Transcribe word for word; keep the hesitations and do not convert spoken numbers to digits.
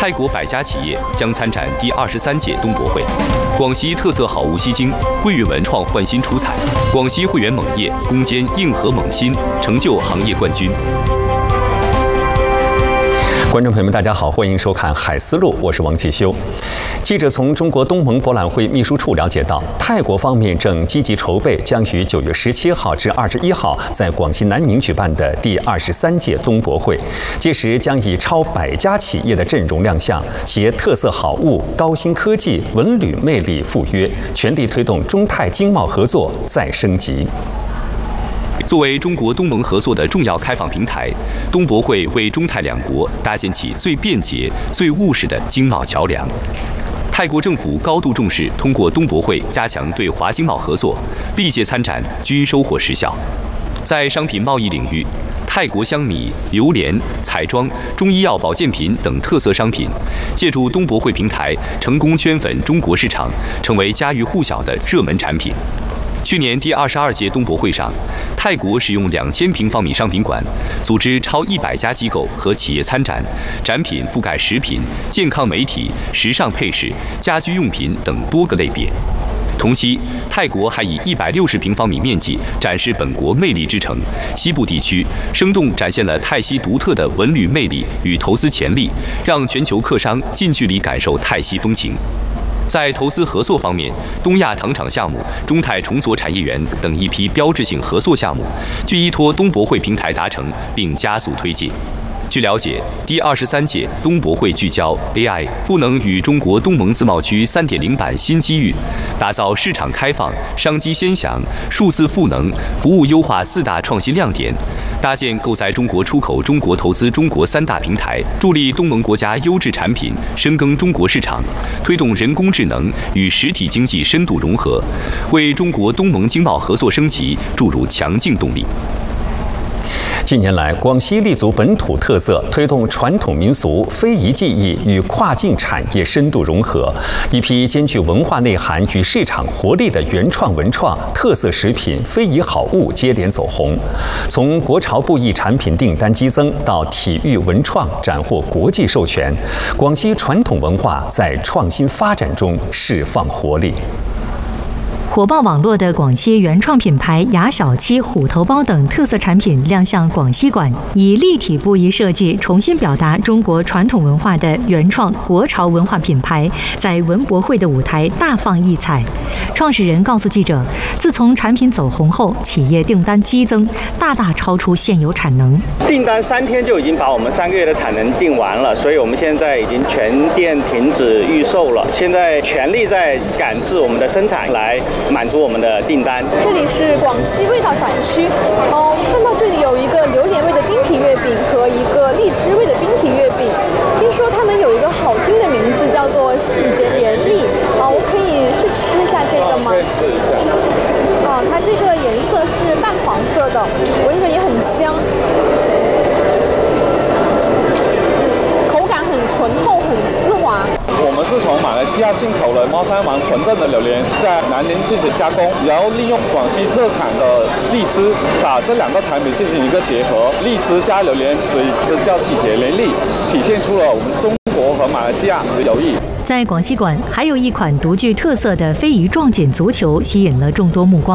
泰国百家企业将参展第二十三届东博会。广西特色好物吸睛，桂韵文创焕新出彩。广西汇源锰业攻坚硬核锰芯，成就行业冠军。 观众朋友们，大家好，欢迎收看《海思路》，我是王继修。记者从中国东盟博览会秘书处了解到，泰国方面正积极筹备将于九月十七号至二十一号在广西南宁举办的第二十三届东博会，届时将以超百家企业的阵容亮相，携特色好物、高新科技、文旅魅力赴约，全力推动中泰经贸合作再升级。 作为中国东盟合作的重要开放平台，东博会为中泰两国搭建起最便捷、最务实的经贸桥梁。泰国政府高度重视通过东博会加强对华经贸合作，历届参展均收获实效。在商品贸易领域，泰国香米、榴莲、彩妆、中医药保健品等特色商品，借助东博会平台成功圈粉中国市场，成为家喻户晓的热门产品。去年第二十二届东博会上，泰国使用两千平方米商品馆，组织超一百家机构和企业参展，展品覆盖食品、健康媒体、时尚配饰、家居用品等多个类别。同期，泰国还以一百六十平方米面积展示本国魅力之城西部地区，生动展现了泰西独特的文旅魅力与投资潜力，让全球客商近距离感受泰西风情。在投资合作方面，东亚糖厂项目、中泰重组产业园等一批标志性合作项目，均依托东博会平台达成，并加速推进。据了解，第二十三届东博会聚焦 A I 赋能与中国东盟自贸区 三点零 版新机遇，打造市场开放、商机先享、数字赋能、服务优化四大创新亮点，搭建构在中国出口、中国投资中国三大平台，助力东盟国家优质产品深耕中国市场，推动人工智能与实体经济深度融合，为中国东盟经贸合作升级注入强劲动力。 近年来，广西立足本土特色，推动传统民俗、非遗技艺与跨境产业深度融合，一批兼具文化内涵与市场活力的原创文创、特色食品、非遗好物接连走红。从国潮布艺产品订单激增到体育文创斩获国际授权，广西传统文化在创新发展中释放活力。 火爆网络的广西原创品牌雅小七、虎头包等特色产品亮相广西馆，以立体布艺设计重新表达中国传统文化的原创国潮文化品牌，在文博会的舞台大放异彩。创始人告诉记者，自从产品走红后，企业订单激增，大大超出现有产能。 订单三天就已经把我们三个月的产能订完了，所以我们现在已经全店停止预售了，现在全力在赶制我们的生产来满足我们的订单。 这里是广西味道展区，哦，看到这里有一个榴莲味的冰皮月饼和一个荔枝味的冰皮月饼，听说他们有一个好听的名字，叫做喜结连理。啊，我可以试吃一下这个吗？ 对，试一下。 啊，它这个颜色是淡黄色的，闻着也很香，口感很醇厚，很丝滑。 我们是从马来西亚进口的猫山王纯正的榴莲，在南宁自己加工，然后利用广西特产的荔枝，把这两个产品进行一个结合，荔枝加榴莲，所以这叫喜结连理，体现出了我们中国和马来西亚的友谊。 在广西馆，还有一款独具特色的非遗撞锦足球吸引了众多目光。